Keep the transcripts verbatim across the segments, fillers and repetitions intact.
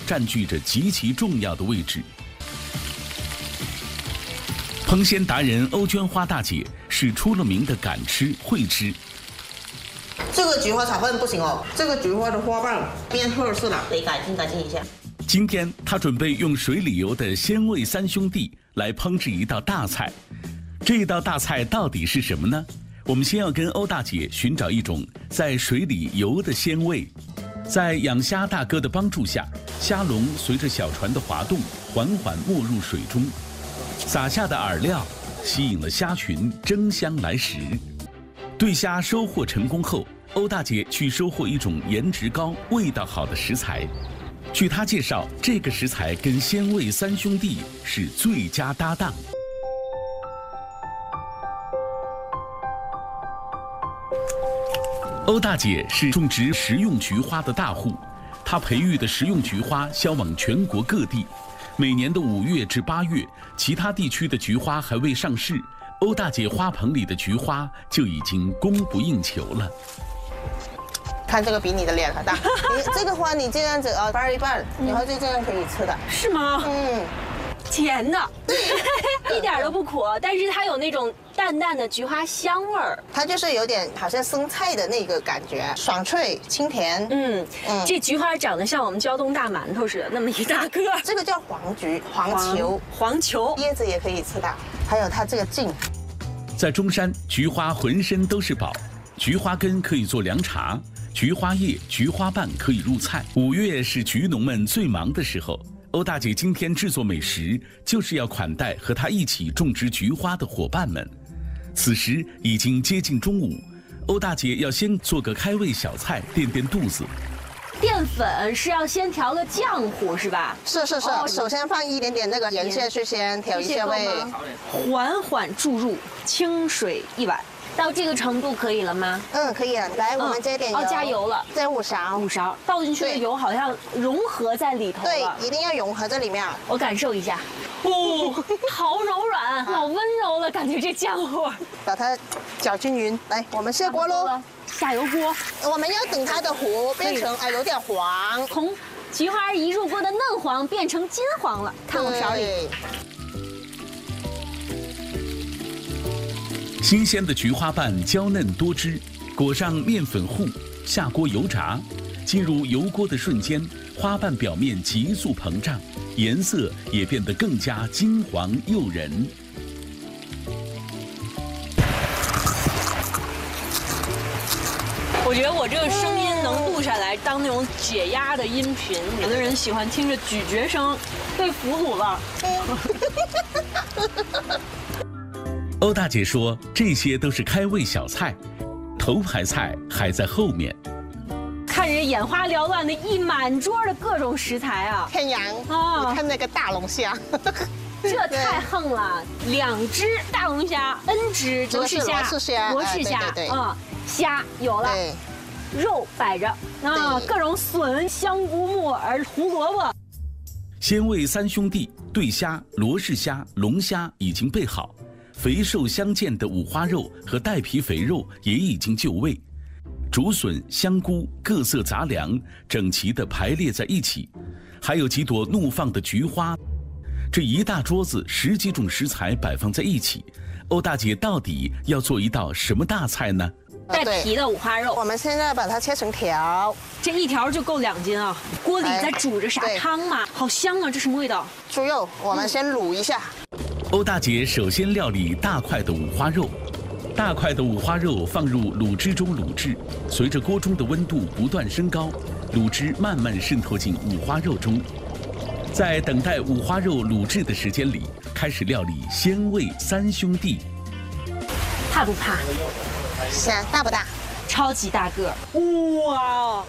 占据着极其重要的位置。烹鲜达人欧娟花大姐是出了名的敢吃会吃。 这个菊花炒饭不行哦，这个菊花的花瓣变褐色了，得改进改进一下。 今天她准备用水里游的鲜味三兄弟来烹制一道大菜，这道大菜到底是什么呢？我们先要跟欧大姐寻找一种在水里游的鲜味。在养虾大哥的帮助下，虾笼随着小船的滑动缓缓没入水中，撒下的饵料吸引了虾群争相来食。对虾收获成功后，欧大姐去收获一种颜值高味道好的食材。据她介绍，这个食材跟鲜味三兄弟是最佳搭档。欧大姐是种植食用菊花的大户，她培育的食用菊花销往全国各地。每年的五月至八月，其他地区的菊花还未上市，欧大姐花棚里的菊花就已经供不应求了。 看这个比你的脸还大，你这个花你这样子啊掰一半，然后就这样可以吃的， 是吗？ 嗯， 甜的，一点都不苦，但是它有那种淡淡的菊花香味儿， 它就是有点好像生菜的那个感觉，爽脆清甜。 嗯嗯，这菊花长得像我们胶东大馒头似的，那么一大个。 这个叫黄菊，黄球， 黄球叶子也可以吃的，还有它这个茎。 在中山，菊花浑身都是宝，菊花根可以做凉茶，菊花叶、菊花瓣可以入菜。五月是菊农们最忙的时候。欧大姐今天制作美食，就是要款待和她一起种植菊花的伙伴们。此时已经接近中午，欧大姐要先做个开胃小菜垫垫肚子。 淀粉是要先调个浆糊是吧？ 是是是，哦、首先放一点点那个盐下去，先调一下味， 缓缓注入清水一碗。到这个程度可以了吗？ 嗯，可以了。来，嗯、我们加点油。 哦，加油了， 再五勺。 五勺倒进去的油好像融合在里头了。 对，一定要融合在里面。 我感受一下，哦，好柔软，好温柔的感觉，这浆糊。 把它搅均匀。来，我们下锅喽。 下油锅。 我们要等它的糊变成啊有点黄， 从菊花一入锅的嫩黄变成金黄了。看我勺里。 新鲜的菊花瓣娇嫩多汁，裹上面粉糊，下锅油炸。进入油锅的瞬间，花瓣表面急速膨胀，颜色也变得更加金黄诱人。 我觉得我这个声音能录下来，当那种解压的音频。有的人喜欢听着咀嚼声，被俘虏了。 欧大姐说，这些都是开胃小菜，头牌菜还在后面。 看着眼花缭乱的一满桌的各种食材啊！ 天阳啊，你看那个大龙虾， 这太横了！两只大龙虾 ，N 只罗氏虾， 罗氏虾， 罗氏虾啊，虾有了，肉摆着啊，各种笋、香菇、木耳、胡萝卜。 鲜味三兄弟对虾、罗氏虾、龙虾已经备好。肥瘦相间的五花肉和带皮肥肉也已经就位，竹笋、香菇各色杂粮整齐地排列在一起，还有几朵怒放的菊花。这一大桌子十几种食材摆放在一起，欧大姐到底要做一道什么大菜呢？ 带皮的五花肉， 我们现在把它切成条， 这一条就够两斤啊！锅里在煮着啥汤嘛？好香啊！这什么味道？ 猪肉，我们先卤一下。 欧大姐首先料理大块的五花肉，大块的五花肉放入卤汁中卤制，随着锅中的温度不断升高，卤汁慢慢渗透进五花肉中。在等待五花肉卤制的时间里，开始料理鲜味三兄弟。 怕不怕？ 是啊，大不大？ 超级大个儿，哇！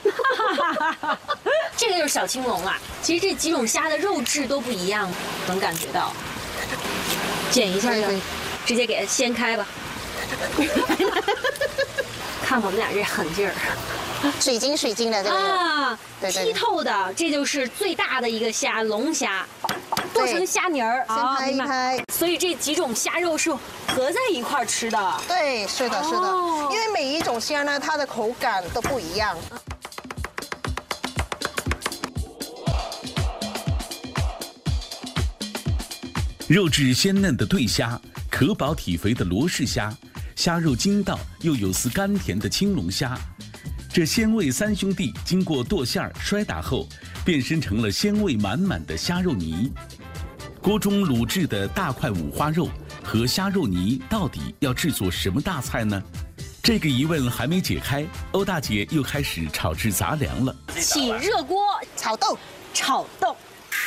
这个就是小青龙啊。其实这几种虾的肉质都不一样，能感觉到。剪一下就直接给它掀开吧。看我们俩这狠劲儿， 水晶水晶的这个啊， 对对， 剔透的，这就是最大的一个虾，龙虾，剁成虾泥儿， 先拍一拍。 所以这几种虾肉是合在一块儿吃的。 对，是的，是的，因为每一种虾呢，它的口感都不一样。 肉质鲜嫩的对虾，壳薄体肥的罗氏虾，虾肉筋道又有丝甘甜的青龙虾。这鲜味三兄弟经过剁馅儿摔打后，变身成了鲜味满满的虾肉泥。锅中卤制的大块五花肉和虾肉泥到底要制作什么大菜呢？这个疑问还没解开，欧大姐又开始炒制杂粮了。 起热锅， 炒豆， 炒豆。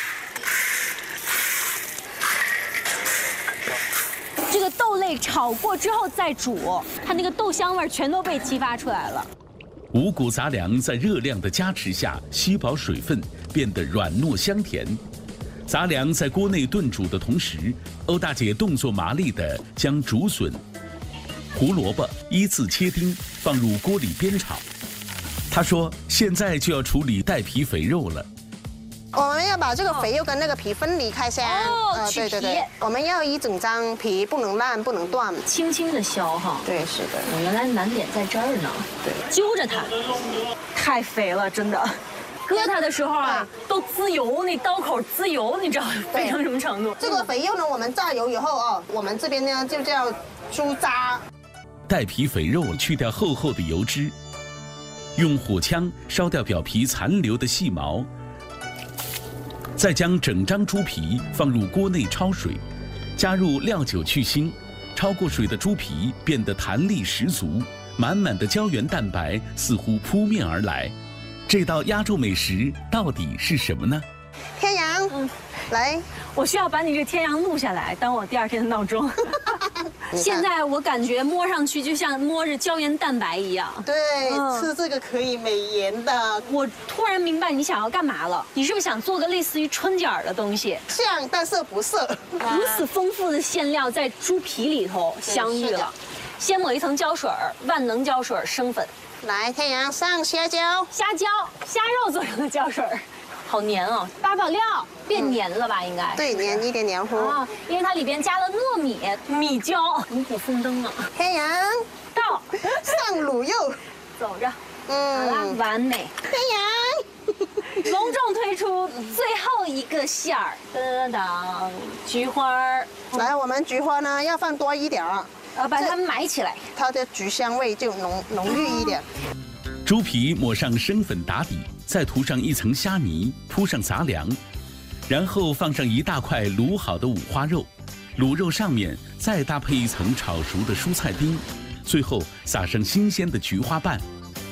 这个豆类炒过之后再煮，它那个豆香味全都被激发出来了。 五谷杂粮在热量的加持下吸饱水分，变得软糯香甜。杂粮在锅内炖煮的同时，欧大姐动作麻利地将竹笋、胡萝卜依次切丁放入锅里煸炒。她说：“现在就要处理带皮肥肉了。” 我们要把这个肥肉跟那个皮分离开先。 哦，呃、 对对对，我们要一整张皮，不能烂，不能断， 轻轻的削哈。 对，是的。 我原来难点在这儿呢。 对， 揪着它，太肥了，真的。割它的时候啊，都滋油，那刀口滋油，你知道肥成什么程度？ 这个肥肉呢，我们炸油以后哦，我们这边呢就叫猪渣。 带皮肥肉去掉厚厚的油脂，用火枪烧掉表皮残留的细毛。再将整张猪皮放入锅内焯水，加入料酒去腥，焯过水的猪皮变得弹力十足，满满的胶原蛋白似乎扑面而来。这道压轴美食到底是什么呢？ 天阳，嗯，来， 我需要把你这天阳录下来，当我第二天的闹钟。现在我感觉摸上去就像摸着胶原蛋白一样。 对，嗯、吃这个可以美颜的。 我突然明白你想要干嘛了，你是不是想做个类似于春卷的东西？ 像，但是不是。 如此丰富的馅料在猪皮里头相遇了，先抹一层胶水，万能胶水生粉。 来，天阳上虾胶， 虾胶，虾肉做成的胶水。好黏哦，八宝料变黏了吧？应该对，黏一点黏糊啊，因为它里边加了糯米、米椒，五谷丰登啊。 天阳到， 上卤肉， 走着， 嗯， 好了，完美。 天阳，隆重推出最后一个馅儿，噔噔噔，菊花儿。 来，我们菊花呢要放多一点儿， 呃，把它埋起来， 它的菊香味就浓浓郁一点。 猪皮抹上生粉打底，再涂上一层虾泥，铺上杂粮，然后放上一大块卤好的五花肉，卤肉上面再搭配一层炒熟的蔬菜丁，最后撒上新鲜的菊花瓣，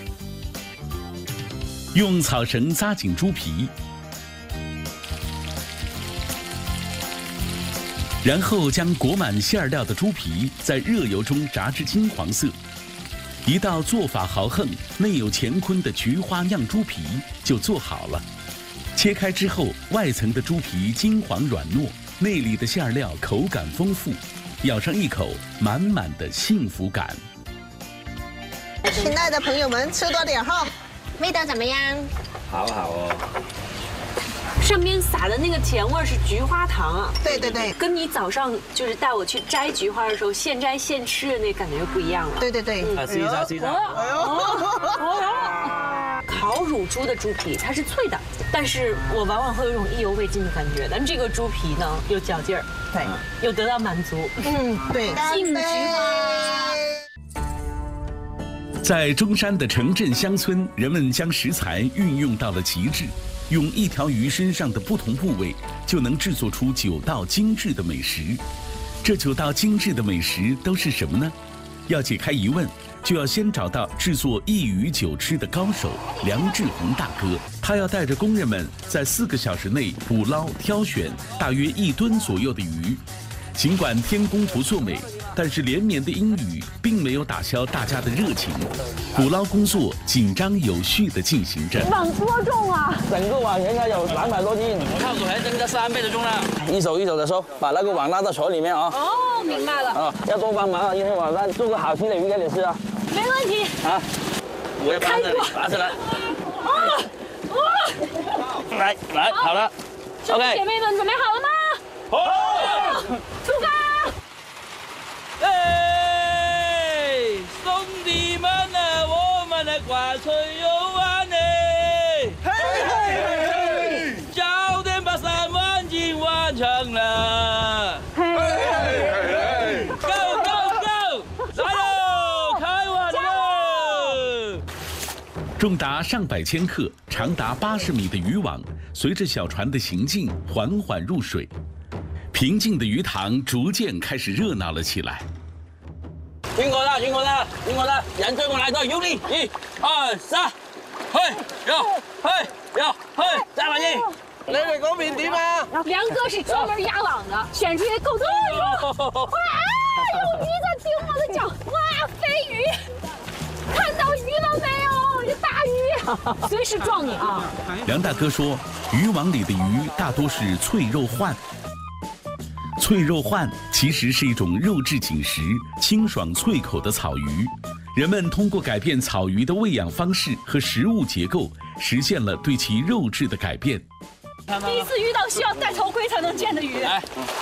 用草绳扎紧猪皮，然后将裹满馅料的猪皮在热油中炸至金黄色。一道做法豪横、内有乾坤的菊花酿猪皮就做好了。切开之后，外层的猪皮金黄软糯，内里的馅料口感丰富，咬上一口，满满的幸福感。 亲爱的朋友们，吃多点哈，味道怎么样？ 好好哦。 上边撒的那个甜味是菊花糖啊， 对对对， 跟你早上就是带我去摘菊花的时候现摘现吃的那感觉不一样了。 对对对， 啊，试一下，试一下。 哎呦，烤乳猪的猪皮它是脆的，但是我往往会有一种意犹未尽的感觉，但这个猪皮呢有嚼劲儿， 对， 有得到满足。 嗯，对， 进菊花。 在中山的城镇乡村，人们将食材运用到了极致。用一条鱼身上的不同部位，就能制作出九道精致的美食。这九道精致的美食都是什么呢？要解开疑问，就要先找到制作一鱼九吃的高手梁志宏大哥。他要带着工人们在四个小时内捕捞挑选大约一吨左右的鱼。尽管天公不作美，但是连绵的阴雨并没有打消大家的热情，捕捞工作紧张有序地进行着。 网多重啊？ 整个网应该有两百多斤，靠手还增加三倍的重量。一手一手的收，把那个网拉到船里面啊。 哦，明白了。 啊，要多帮忙啊，今天晚上做个好吃的鱼给你吃啊。 没问题。 啊，我要帮着你拔起来。 啊啊！ 来来，好了。 兄弟姐妹们，准备好了吗？ 好， 出发！ 哎，兄弟们啊，我们的挂春游玩呢！嘿嘿嘿嘿，早点把三万斤完成了。 重达上百千克、长达八十米的渔网，随着小船的行进缓缓入水。平静的鱼塘逐渐开始热闹了起来。 辛苦了，辛苦了，辛苦了！人追过来，都用力！一、二、三，嘿，有，嘿，有，嘿，再慢啲。你哋嗰邊點啊？ 梁哥是专门压网的，选出一个够多的鱼。哇！有鱼在顶我的脚！哇，飞鱼！看到鱼了没有？这大鱼，随时撞你啊！ 梁大哥说，渔网里的鱼大多是脆肉鲩。脆肉鲩其实是一种肉质紧实、清爽脆口的草鱼。人们通过改变草鱼的喂养方式和食物结构，实现了对其肉质的改变。 第一次遇到需要戴头盔才能见的鱼。 来，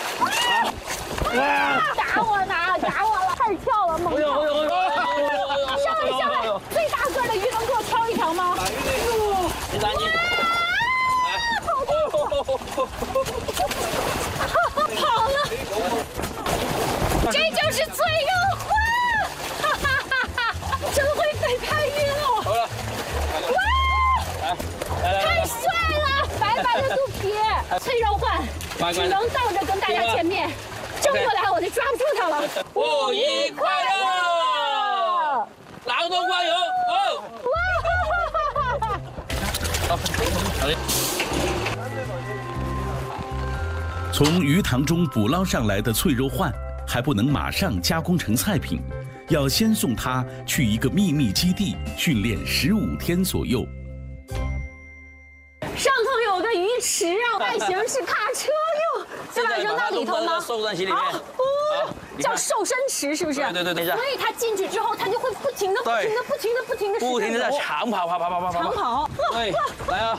打我呢！打我了！太跳了，猛跳！上来上来！最大个的鱼能给我挑一条吗？ 你赶紧。 跑了！这就是脆肉鲩！哈哈哈哈！真会飞拍鱼了！ 好了， 哇！太帅了！白白的肚皮，脆肉鲩，只能倒着跟大家见面，正过来我就抓不住它了。 五一快乐！劳动加油！好！ 哇！ 好，好的。 从鱼塘中捕捞上来的脆肉鲩，还不能马上加工成菜品，要先送它去一个秘密基地训练十五天左右。 上头有个鱼池啊，外形是卡车哟，就把它扔到里头吗？ 瘦身池里面。 哦，叫瘦身池是不是？ 对对对，等一下。 所以它进去之后，它就会不停的、不停的、不停的、不停的、 不停的在长跑，跑跑跑跑跑。 长跑。 对，来啊！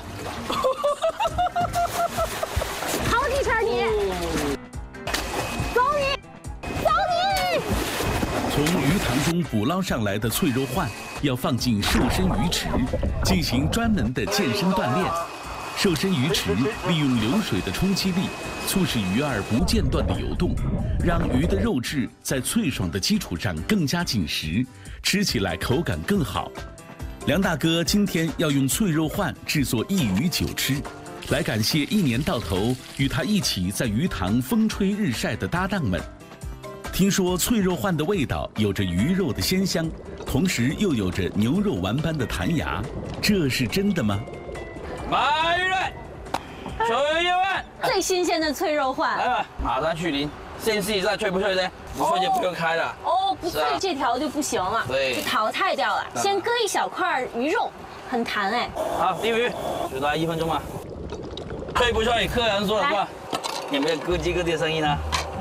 好几圈你，走你，走你！ 从鱼塘中捕捞上来的脆肉鲩，要放进瘦身鱼池，进行专门的健身锻炼。瘦身鱼池利用流水的冲击力，促使鱼儿不间断地游动，让鱼的肉质在脆爽的基础上更加紧实，吃起来口感更好。梁大哥今天要用脆肉鲩制作一鱼九吃，来感谢一年到头与他一起在鱼塘风吹日晒的搭档们。听说脆肉鲩的味道有着鱼肉的鲜香，同时又有着牛肉丸般的弹牙，这是真的吗？ 买来，脆肉鲩， 最新鲜的脆肉鲩。 来吧，马上去鳞，先试一下脆不脆呢？不脆就不用开了。 哦，不脆这条就不行了， 对， 就淘汰掉了。先割一小块鱼肉，很弹哎。 好，第鱼，就大概一分钟吧。脆不脆？客人说了算。有没有咯叽咯叽的声音呢？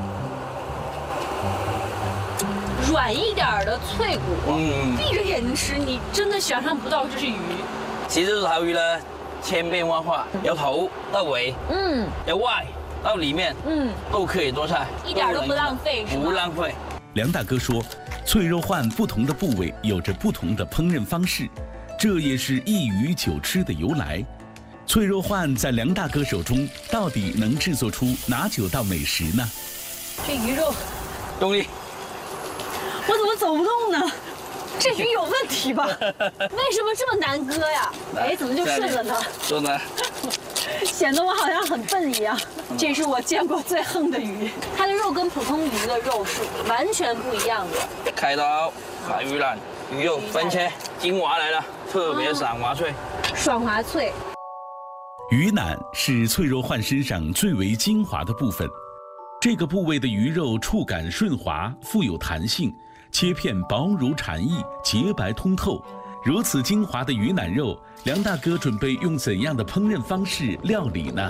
软一点的脆骨， 嗯， 闭着眼睛吃，你真的想象不到这是鱼。 其实这条鱼呢，千变万化，由头到尾， 嗯， 由外到里面，嗯，都可以做菜， 一点都不浪费，是吗？ 不浪费。 梁大哥说，脆肉鲩不同的部位有着不同的烹饪方式，这也是一鱼九吃的由来。脆肉鲩在梁大哥手中到底能制作出哪九道美食呢？ 这鱼肉， 用力。 我怎么走不动呢？这鱼有问题吧？为什么这么难割呀？哎，怎么就顺了呢？ 顺了， 显得我好像很笨一样。这是我见过最横的鱼，它的肉跟普通鱼的肉是完全不一样的。 开刀把鱼腩、鱼肉分切，精华来了，特别爽滑脆。 爽滑脆。 鱼腩是脆肉鲩身上最为精华的部分，这个部位的鱼肉触感顺滑，富有弹性。切片薄如蝉翼，洁白通透。如此精华的鱼腩肉，梁大哥准备用怎样的烹饪方式料理呢？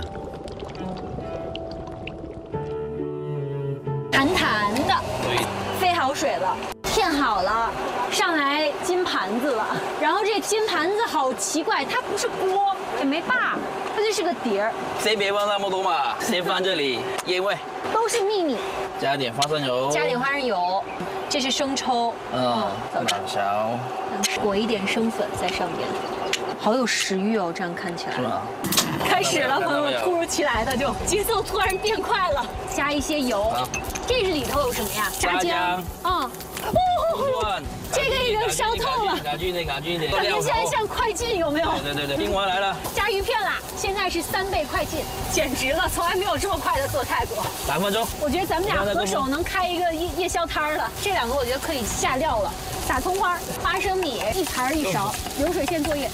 弹弹的，飞好水了，片好了，上来金盘子了。然后这金盘子好奇怪，它不是锅，也没把，它就是个碟儿。 先别放那么多嘛，先放这里腌味， 都是秘密。 加点花生油， 加点花生油。这是生抽， 嗯，老勺， 裹一点生粉在上边，好有食欲哦，这样看起来。 是吗？ 开始了，朋友们，突如其来的就节奏突然变快了，加一些油。这是里头有什么呀？ 炸姜， 嗯，哦，这个已经烧透了， 卡近一点，卡近一点， 感觉现在像快进，有没有？ 对对对，青蛙来了， 加鱼片啦，现在是三倍快进，简直了，从来没有这么快的做泰国。 两分钟。 我觉得咱们俩合手能开一个夜夜宵摊了。这两个我觉得可以下料了，撒葱花、花生米，一盘一勺，流水线作业。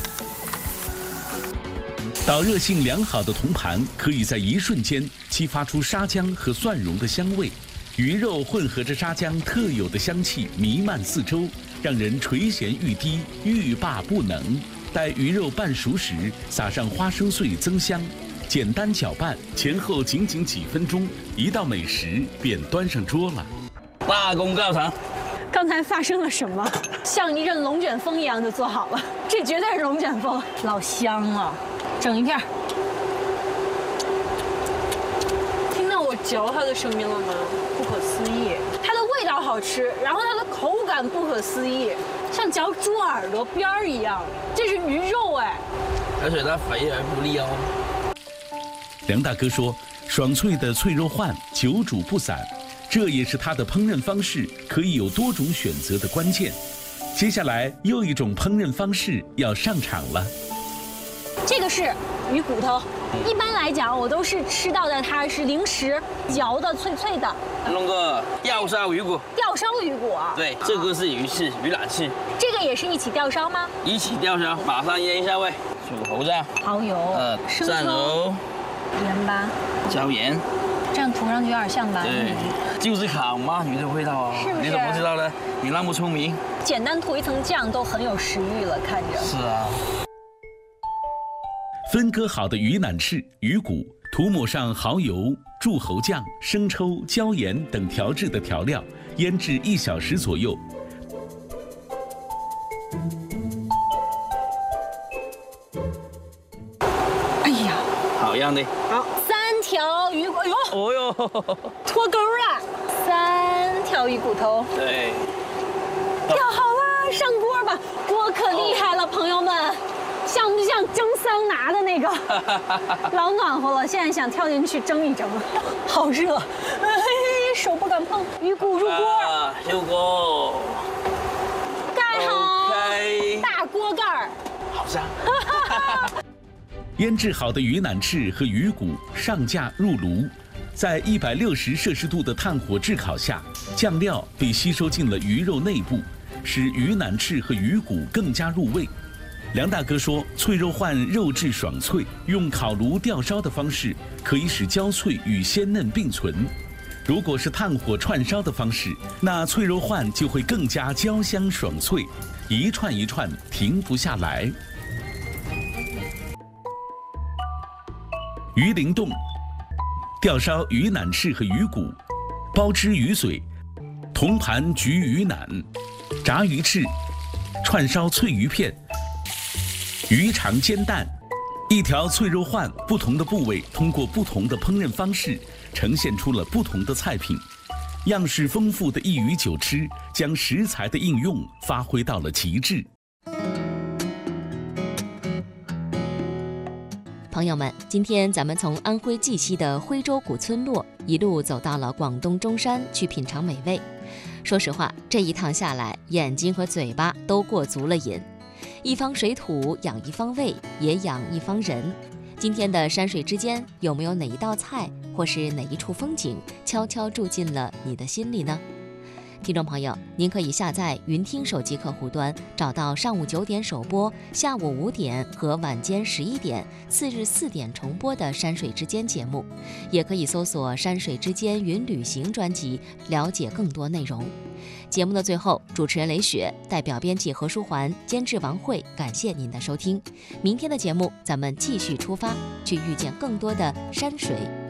导热性良好的铜盘可以在一瞬间激发出沙姜和蒜蓉的香味，鱼肉混合着沙姜特有的香气弥漫四周，让人垂涎欲滴，欲罢不能。待鱼肉半熟时，撒上花生碎增香，简单搅拌，前后仅仅几分钟，一道美食便端上桌了。 大功告成。 刚才发生了什么？像一阵龙卷风一样就做好了，这绝对是龙卷风，老香了。整一片。听到我嚼它的声音了吗？不可思议，它的味道好吃，然后它的口感不可思议，像嚼猪耳朵边儿一样。这是鱼肉哎， 而且它肥而不腻哦。 梁大哥说，爽脆的脆肉鲩久煮不散，这也是他的烹饪方式可以有多种选择的关键。接下来又一种烹饪方式要上场了。 这个是鱼骨头，一般来讲我都是吃到的它是零食嚼的脆脆的。 弄个吊烧鱼骨， 吊烧鱼骨啊？ 对，这个是鱼翅、鱼腩翅。 这个也是一起吊烧吗？ 一起吊烧，马上腌一下味。煮猴酱、 蚝油、 呃， 生蒜蓉、 盐巴、 椒盐， 这样涂上去有点像鳗鱼。 对，就是烤鳗鱼的味道啊！ 是不是？ 你怎么不知道呢？你那么聪明。 简单涂一层酱都很有食欲了，看着。 是啊。 分割好的鱼腩翅、鱼骨，涂抹上蚝油、柱侯酱、生抽、椒盐等调制的调料，腌制一小时左右。 哎呀， 好样的！ 好，三条鱼骨，哎呦， 哦哟， 脱钩了，三条鱼骨头。 对， 调好了，上锅吧。锅可厉害了，朋友们。像不像蒸桑拿的那个？老暖和了，现在想跳进去蒸一蒸，好热，哎，手不敢碰。鱼骨入锅， 啊，入锅， 盖好， OK 大锅盖儿， 好香。 腌制好的鱼腩翅和鱼骨上架入炉，在一百六十摄氏度的炭火炙烤下，酱料被吸收进了鱼肉内部，使鱼腩翅和鱼骨更加入味。梁大哥说，脆肉鲩肉质爽脆，用烤炉吊烧的方式可以使焦脆与鲜嫩并存。如果是炭火串烧的方式，那脆肉鲩就会更加焦香爽脆，一串一串停不下来。鱼鳞冻，吊烧鱼腩翅和鱼骨，包汁鱼嘴，铜盘焗鱼腩，炸鱼翅，串烧脆鱼片。鱼肠煎蛋，一条脆肉鲩，不同的部位通过不同的烹饪方式，呈现出了不同的菜品。样式丰富的一鱼九吃，将食材的应用发挥到了极致。 朋友们，今天咱们从安徽绩溪的徽州古村落一路走到了广东中山去品尝美味。说实话，这一趟下来，眼睛和嘴巴都过足了瘾。一方水土养一方胃，也养一方人。今天的山水之间，有没有哪一道菜或是哪一处风景悄悄住进了你的心里呢？听众朋友，您可以下载云听手机客户端，找到上午九点首播、下午五点和晚间十一点、次日四点重播的《山水之间》节目，也可以搜索《山水之间云旅行》专辑，了解更多内容。节目的最后，主持人雷雪代表编辑何书桓、监制王慧，感谢您的收听。明天的节目，咱们继续出发，去遇见更多的山水。